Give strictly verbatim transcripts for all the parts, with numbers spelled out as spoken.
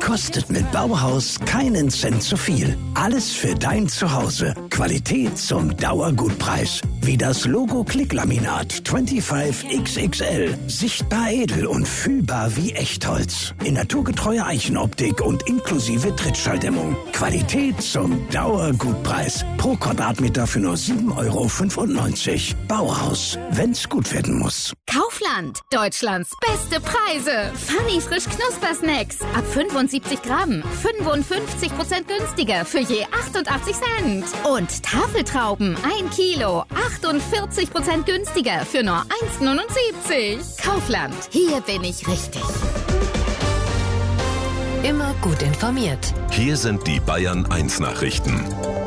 kostet mit Bauhaus keinen Cent zu viel. Alles für dein Zuhause. Qualität zum Dauergutpreis. Wie das Logo Klicklaminat fünfundzwanzig X X L. Sichtbar edel und fühlbar wie Echtholz. In naturgetreuer Eichenoptik und inklusive Trittschalldämmung. Qualität zum Dauergutpreis. Pro Quadratmeter für nur sieben Euro fünfundneunzig. Bauhaus, wenn's gut werden muss. Kaufland, Deutschlands beste Preise. Funny frisch Knuspersnacks. Ab fünfundsiebzig Gramm. fünfundfünfzig Prozent günstiger für je achtundachtzig Cent. Und Tafeltrauben, ein Kilo. achtundvierzig Prozent günstiger für nur eins neunundsiebzig. Kaufland, hier bin ich richtig. Immer gut informiert. Hier sind die Bayern eins Nachrichten.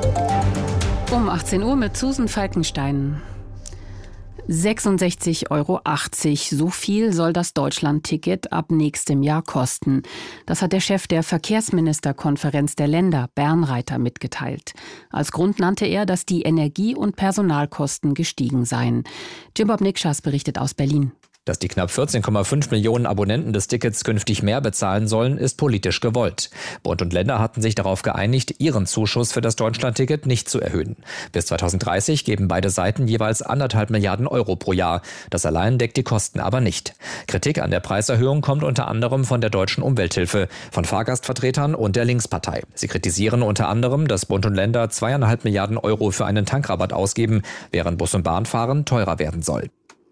Um achtzehn Uhr mit Susan Falkenstein. sechsundsechzig Euro achtzig. So viel soll das Deutschland-Ticket ab nächstem Jahr kosten. Das hat der Chef der Verkehrsministerkonferenz der Länder, Bernreiter, mitgeteilt. Als Grund nannte er, dass die Energie- und Personalkosten gestiegen seien. Jim-Bob Nikschas berichtet aus Berlin. Dass die knapp vierzehn Komma fünf Millionen Abonnenten des Tickets künftig mehr bezahlen sollen, ist politisch gewollt. Bund und Länder hatten sich darauf geeinigt, ihren Zuschuss für das Deutschlandticket nicht zu erhöhen. Bis zweitausenddreißig geben beide Seiten jeweils anderthalb Milliarden Euro pro Jahr. Das allein deckt die Kosten aber nicht. Kritik an der Preiserhöhung kommt unter anderem von der Deutschen Umwelthilfe, von Fahrgastvertretern und der Linkspartei. Sie kritisieren unter anderem, dass Bund und Länder zweieinhalb Milliarden Euro für einen Tankrabatt ausgeben, während Bus- und Bahnfahren teurer werden soll.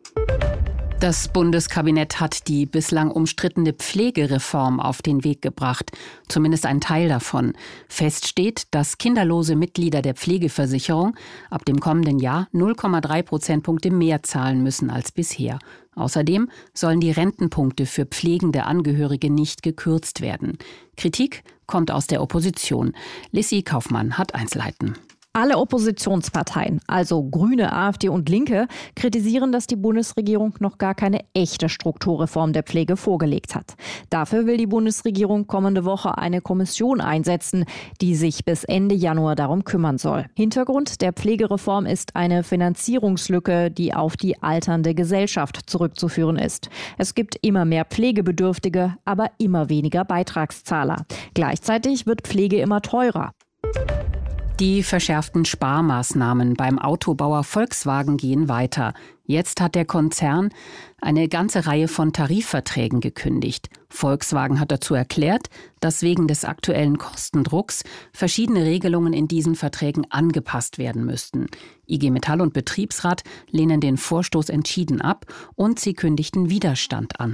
Das Bundeskabinett hat die bislang umstrittene Pflegereform auf den Weg gebracht, zumindest ein Teil davon. Fest steht, dass kinderlose Mitglieder der Pflegeversicherung ab dem kommenden Jahr null Komma drei Prozentpunkte mehr zahlen müssen als bisher. Außerdem sollen die Rentenpunkte für pflegende Angehörige nicht gekürzt werden. Kritik kommt aus der Opposition. Lissy Kaufmann hat Einzelheiten. Alle Oppositionsparteien, also Grüne, AfD und Linke, kritisieren, dass die Bundesregierung noch gar keine echte Strukturreform der Pflege vorgelegt hat. Dafür will die Bundesregierung kommende Woche eine Kommission einsetzen, die sich bis Ende Januar darum kümmern soll. Hintergrund der Pflegereform ist eine Finanzierungslücke, die auf die alternde Gesellschaft zurückzuführen ist. Es gibt immer mehr Pflegebedürftige, aber immer weniger Beitragszahler. Gleichzeitig wird Pflege immer teurer. Die verschärften Sparmaßnahmen beim Autobauer Volkswagen gehen weiter. Jetzt hat der Konzern eine ganze Reihe von Tarifverträgen gekündigt. Volkswagen hat dazu erklärt, dass wegen des aktuellen Kostendrucks verschiedene Regelungen in diesen Verträgen angepasst werden müssten. I G Metall und Betriebsrat lehnen den Vorstoß entschieden ab und sie kündigten Widerstand an.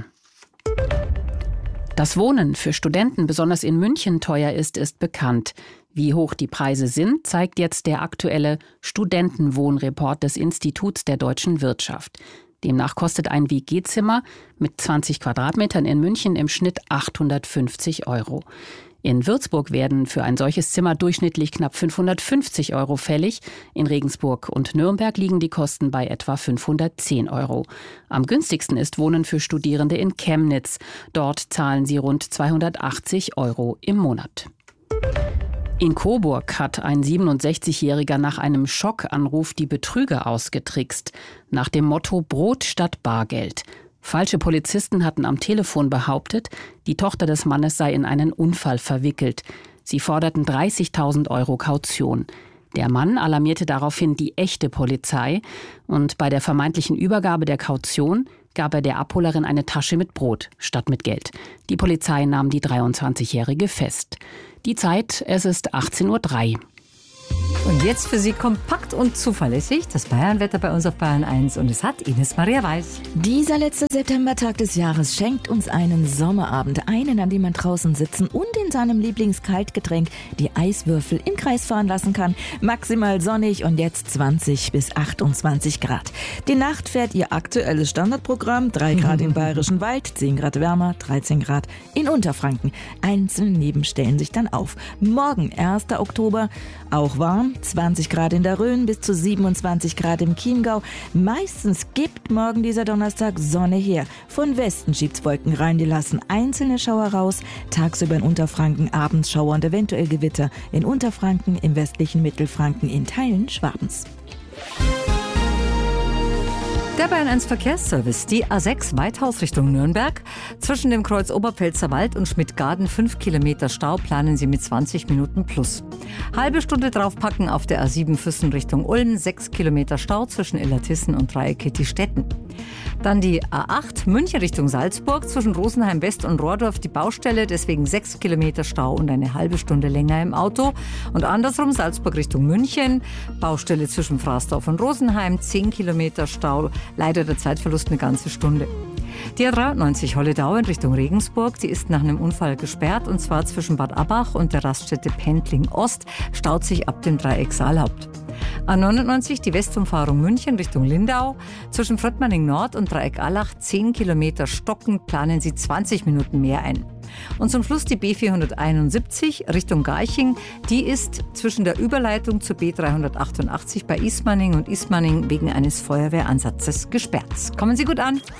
Dass Wohnen für Studenten besonders in München teuer ist, ist bekannt. Wie hoch die Preise sind, zeigt jetzt der aktuelle Studentenwohnreport des Instituts der deutschen Wirtschaft. Demnach kostet ein W G-Zimmer mit zwanzig Quadratmetern in München im Schnitt achthundertfünfzig Euro. In Würzburg werden für ein solches Zimmer durchschnittlich knapp fünfhundertfünfzig Euro fällig. In Regensburg und Nürnberg liegen die Kosten bei etwa fünfhundertzehn Euro. Am günstigsten ist Wohnen für Studierende in Chemnitz. Dort zahlen sie rund zweihundertachtzig Euro im Monat. In Coburg hat ein siebenundsechzigjähriger nach einem Schockanruf die Betrüger ausgetrickst. Nach dem Motto Brot statt Bargeld. Falsche Polizisten hatten am Telefon behauptet, die Tochter des Mannes sei in einen Unfall verwickelt. Sie forderten dreißigtausend Euro Kaution. Der Mann alarmierte daraufhin die echte Polizei und bei der vermeintlichen Übergabe der Kaution gab er der Abholerin eine Tasche mit Brot statt mit Geld. Die Polizei nahm die dreiundzwanzigjährige fest. Die Zeit, es ist achtzehn Uhr drei. Und jetzt für Sie kompakt und zuverlässig das Bayernwetter bei uns auf Bayern eins. Und es hat Ines Maria Weiß. Dieser letzte Septembertag des Jahres schenkt uns einen Sommerabend. Einen, an dem man draußen sitzen und in seinem Lieblingskaltgetränk die Eiswürfel im Kreis fahren lassen kann. Maximal sonnig und jetzt zwanzig bis achtundzwanzig Grad. Die Nacht fährt ihr aktuelles Standardprogramm. drei Grad im Bayerischen Wald, zehn Grad wärmer, dreizehn Grad in Unterfranken. Einzelne Nebenstellen sich dann auf. Morgen, erster Oktober, auch warm. zwanzig Grad in der Rhön bis zu siebenundzwanzig Grad im Chiemgau. Meistens gibt morgen dieser Donnerstag Sonne her. Von Westen schiebt's Wolken rein, die lassen einzelne Schauer raus. Tagsüber in Unterfranken, abends Schauer und eventuell Gewitter. In Unterfranken, im westlichen Mittelfranken, in Teilen Schwabens. Der Bayern eins Verkehrsservice, die A sechs Weithaus Richtung Nürnberg. Zwischen dem Kreuz Oberpfälzer Wald und Schmidtgarden fünf Kilometer Stau, planen Sie mit zwanzig Minuten plus. Halbe Stunde draufpacken auf der A sieben Füssen Richtung Ulm, sechs Kilometer Stau zwischen Illertissen und Dreieckettistetten. Dann die A acht München Richtung Salzburg, zwischen Rosenheim West und Rohrdorf die Baustelle, deswegen sechs Kilometer Stau und eine halbe Stunde länger im Auto. Und andersrum Salzburg Richtung München, Baustelle zwischen Fraßdorf und Rosenheim, zehn Kilometer Stau, leider der Zeitverlust eine ganze Stunde. Die A dreiundneunzig Holledau in Richtung Regensburg, die ist nach einem Unfall gesperrt, und zwar zwischen Bad Abbach und der Raststätte Pendling Ost, staut sich ab dem Dreieck Saalhaupt. A neunundneunzig, die Westumfahrung München Richtung Lindau. Zwischen Fröttmanning Nord und Dreieck Allach zehn Kilometer stockend, planen Sie zwanzig Minuten mehr ein. Und zum Schluss die B vierhunderteinundsiebzig Richtung Garching. Die ist zwischen der Überleitung zur B dreihundertachtundachtzig bei Ismaning und Ismaning wegen eines Feuerwehransatzes gesperrt. Kommen Sie gut an.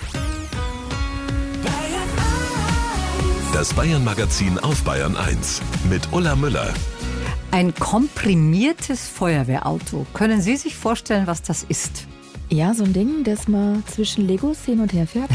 Das Bayern-Magazin auf Bayern eins mit Ulla Müller. Ein komprimiertes Feuerwehrauto. Können Sie sich vorstellen, was das ist? Ja, so ein Ding, das man zwischen Legos hin und her fährt.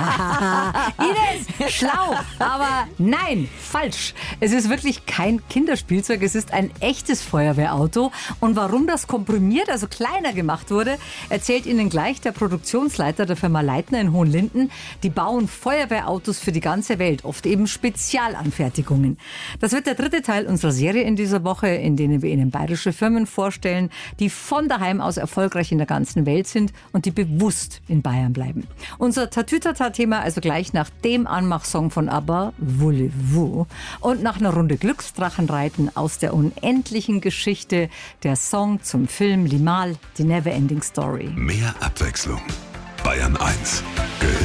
Ines, schlau, aber nein, falsch. Es ist wirklich kein Kinderspielzeug, es ist ein echtes Feuerwehrauto. Und warum das komprimiert, also kleiner gemacht wurde, erzählt Ihnen gleich der Produktionsleiter der Firma Leitner in Hohenlinden. Die bauen Feuerwehrautos für die ganze Welt, oft eben Spezialanfertigungen. Das wird der dritte Teil unserer Serie in dieser Woche, in denen wir Ihnen bayerische Firmen vorstellen, die von daheim aus erfolgreich in der ganzen Welt sind und die bewusst in Bayern bleiben. Unser Tatütata-Thema also gleich nach dem Anmachsong von ABBA, Voulez-vous, und nach einer Runde Glücksdrachenreiten aus der unendlichen Geschichte, der Song zum Film Limahl, die Neverending Story. Mehr Abwechslung. Bayern eins.